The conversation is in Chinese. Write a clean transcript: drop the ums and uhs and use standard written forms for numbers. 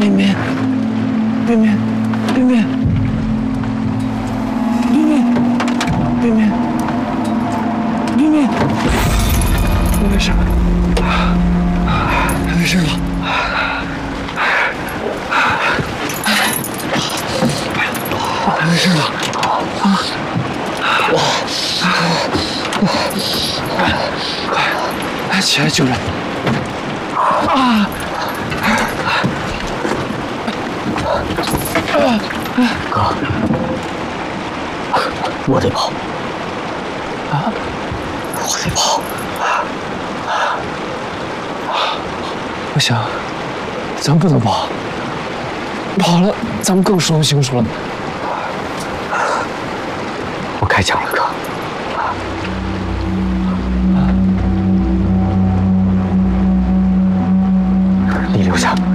冰冰，冰冰，冰冰，冰冰，冰冰，冰冰，你没事吧？没事吧？没事吧？快起来救人！啊！ 哥，我得跑。 啊！ 我得跑。 不行，咱不能跑，跑了咱们更说不清楚了。 我开枪了，哥。你留下。